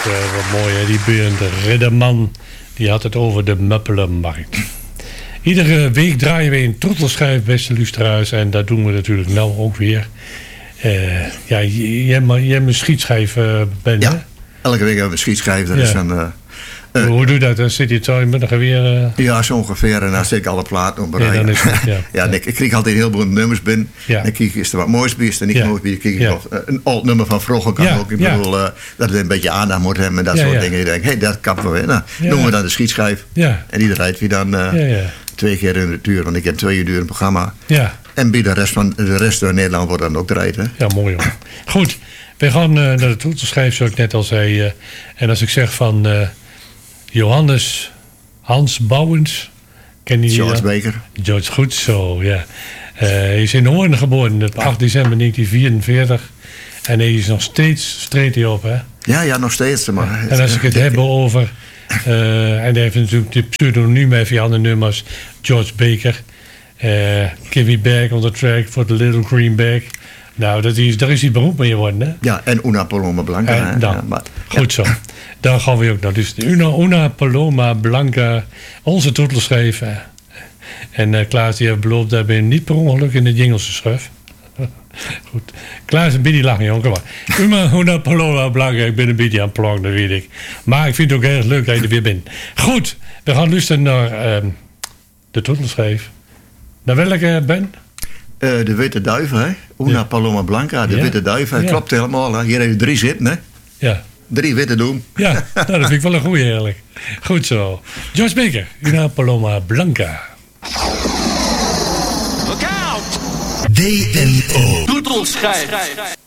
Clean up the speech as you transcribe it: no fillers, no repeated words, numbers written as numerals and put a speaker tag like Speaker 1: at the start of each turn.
Speaker 1: wat mooi, hè? Die Bernd Ridderman, die had het over de Muppelenmarkt. Iedere week draaien we een trottelschijf, beste luisteraars. En dat doen we natuurlijk nou ook weer. Ja, jij hebt een schietschijf, Ben,
Speaker 2: ja,
Speaker 1: hè?
Speaker 2: Elke week hebben we een schietschijf. Dat is een...
Speaker 1: Hoe doe je dat? Dan zit je thuis met een geweer?
Speaker 2: Ja, zo ongeveer. En dan zet ik alle platen op bereiden. Ik kreeg altijd heel veel nummers binnen.
Speaker 1: Ja.
Speaker 2: En dan kijk ik, is er wat moois bij, is er niet moois bij. Dan kijk ik nog een oud nummer van vroeger kan ook. Ik bedoel, dat het een beetje aandacht moet hebben en dat soort dingen. Je denkt, dat kan wel weer. Nou, noemen we dan de schietschijf.
Speaker 1: Ja.
Speaker 2: En die draait weer dan 2 keer in het uur. Want ik heb 2 uur een programma.
Speaker 1: Ja.
Speaker 2: En bij de rest van Nederland wordt dan ook draait. Hè?
Speaker 1: Ja, mooi hoor. Goed, we gaan naar de trottelschijf, zoals ik net al zei. En als ik zeg van... Hans Bouwens. Ken je
Speaker 2: George Baker.
Speaker 1: George, goed zo, ja. Hij is in Hoorn geboren op 8 december 1944. En hij is nog steeds, streed hij op, hè?
Speaker 2: Ja, nog steeds. Maar
Speaker 1: en als ik het heb over... en hij heeft natuurlijk de pseudoniem even aan de nummers. George Baker. Kiwi Bag on the track for the little green bag. Nou, daar is hij beroemd mee geworden, hè?
Speaker 2: Ja, en Una Paloma Blanca.
Speaker 1: Goed zo. Daar gaan we ook naar. Dus Una Paloma Blanca, onze trottelschijf. En Klaas die heeft beloofd dat we hem niet per ongeluk in de jingles schrijven. Goed. Klaas, een beetje lachen, jongen. Kom maar. Una Paloma Blanca, ik ben een beetje aan het plagen, dat weet ik. Maar ik vind het ook erg leuk dat je er weer bent. Goed, we gaan luisteren naar de trottelschijf. Naar welke, Ben?
Speaker 2: De Witte Duiven, hè? Una Paloma Blanca, de Witte Duiven. Dat klopt helemaal, hè? Hier heeft 3 zitten, hè?
Speaker 1: Ja.
Speaker 2: 3 witte doen.
Speaker 1: Ja, nou, dat vind ik wel een goeie eigenlijk. Goed zo. George Baker, Una Paloma Blanca.
Speaker 3: Look out!
Speaker 4: DNO.
Speaker 3: Trottelschijf.